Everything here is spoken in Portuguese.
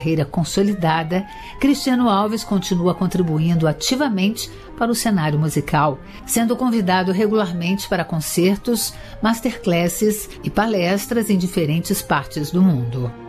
carreira consolidada, Cristiano Alves continua contribuindo ativamente para o cenário musical, sendo convidado regularmente para concertos, masterclasses e palestras em diferentes partes do mundo.